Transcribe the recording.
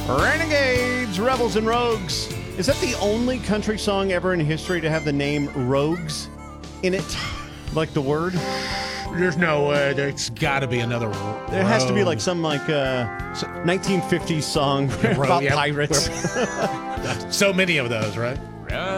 Renegades, Rebels, and Rogues. Is that the only country song ever in history to have the name Rogues in it? Like the word? There's no way. There's got to be another word. There has to be like some 1950s song about pirates. So many of those, right?